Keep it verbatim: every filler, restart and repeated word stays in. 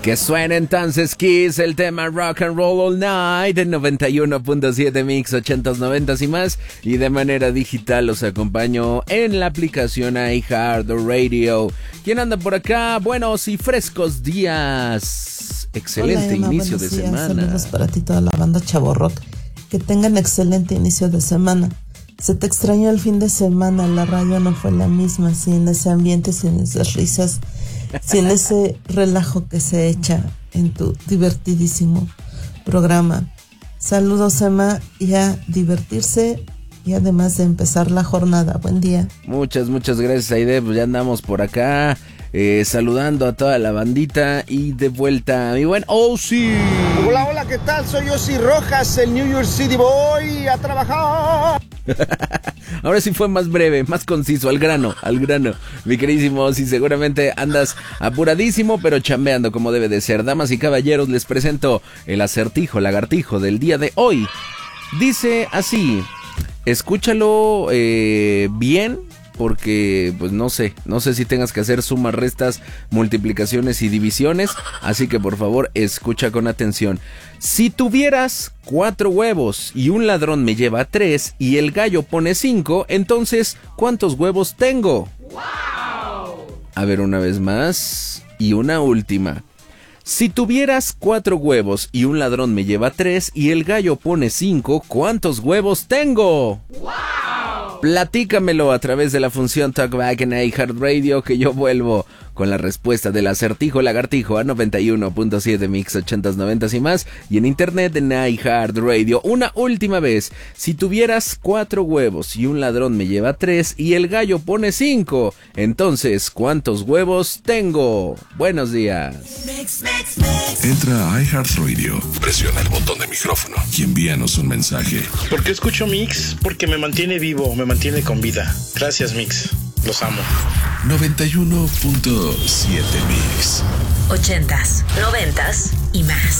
Que suena entonces Kiss, el tema Rock and Roll All Night en noventa y uno punto siete Mix, ochentas, noventas y más. Y de manera digital los acompaño en la aplicación iHeartRadio. ¿Quién anda por acá? Buenos y frescos días. Excelente. Hola, Emma, inicio de días. Semana. Saludos para ti, toda la banda Chavo Rock. Que tengan excelente inicio de semana. Se te extrañó el fin de semana, la radio no fue la misma, sin ese ambiente, sin esas risas, sin ese relajo que se echa en tu divertidísimo programa. Saludos, Emma, y a divertirse y además de empezar la jornada. Buen día. Muchas, muchas gracias, Aide. Pues ya andamos por acá eh, saludando a toda la bandita y de vuelta mi buen Ozzy. Hola, hola, ¿qué tal? Soy Ozzy Rojas, el New York City Boy, a trabajar. Ahora sí fue más breve, más conciso, al grano, al grano. Mi queridísimo Ozzy, seguramente andas apuradísimo, pero chambeando como debe de ser. Damas y caballeros, les presento el acertijo lagartijo del día de hoy. Dice así, escúchalo eh, bien, porque pues no sé, no sé si tengas que hacer sumas, restas, multiplicaciones y divisiones, así que por favor escucha con atención. Si tuvieras cuatro huevos y un ladrón me lleva tres y el gallo pone cinco, entonces ¿cuántos huevos tengo? ¡Wow! A ver una vez más y una última. Si tuvieras cuatro huevos y un ladrón me lleva tres y el gallo pone cinco, ¿cuántos huevos tengo? ¡Wow! Platícamelo a través de la función Talkback en iHeartRadio, que yo vuelvo con la respuesta del acertijo lagartijo a noventa y uno punto siete Mix, ochentas, noventas y más, y en internet en iHeartRadio. Una última vez, si tuvieras cuatro huevos y un ladrón me lleva tres y el gallo pone cinco, entonces ¿cuántos huevos tengo? Buenos días. Entra a iHeartRadio, presiona el botón de micrófono y envíanos un mensaje. ¿Por qué escucho Mix? Porque me mantiene vivo, me mantiene con vida. Gracias, Mix. Los amo. noventa y uno punto siete Mix. Ochentas, noventas y más.